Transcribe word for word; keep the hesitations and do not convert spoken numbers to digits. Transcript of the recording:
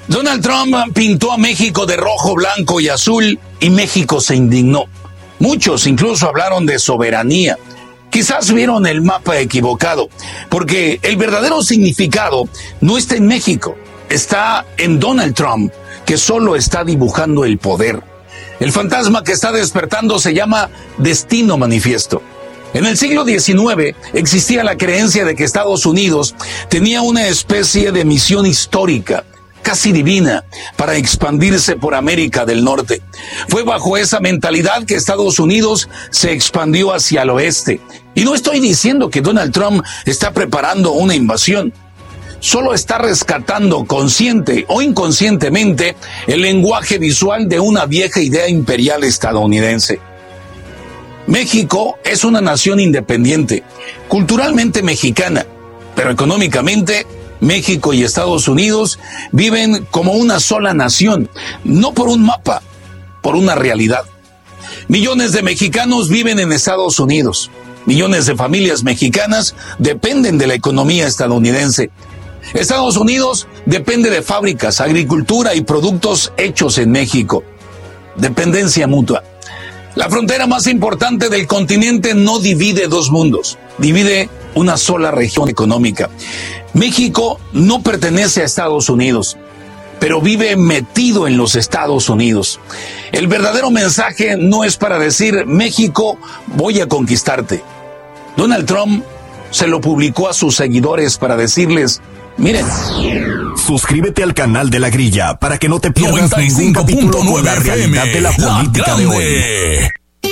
Donald Trump pintó a México de rojo, blanco y azul y México se indignó. Muchos incluso hablaron de soberanía. Quizás vieron el mapa equivocado, porque el verdadero significado no está en México, está en Donald Trump, que solo está dibujando el poder. El fantasma que está despertando se llama destino manifiesto. En el siglo diecinueve existía la creencia de que Estados Unidos tenía una especie de misión histórica, casi divina, para expandirse por América del Norte. Fue bajo esa mentalidad que Estados Unidos se expandió hacia el oeste. Y no estoy diciendo que Donald Trump está preparando una invasión. Solo está rescatando consciente o inconscientemente el lenguaje visual de una vieja idea imperial estadounidense. México es una nación independiente, culturalmente mexicana, pero económicamente México y Estados Unidos viven como una sola nación, no por un mapa, por una realidad. Millones de mexicanos viven en Estados Unidos. Millones de familias mexicanas dependen de la economía estadounidense. Estados Unidos depende de fábricas, agricultura y productos hechos en México. Dependencia mutua. La frontera más importante del continente no divide dos mundos, divide una sola región económica. México no pertenece a Estados Unidos, pero vive metido en los Estados Unidos. El verdadero mensaje no es para decir, México, voy a conquistarte. Donald Trump se lo publicó a sus seguidores para decirles, miren. Suscríbete al canal de La Grilla para que no te pierdas ningún capítulo de La Realidad de la Política de hoy.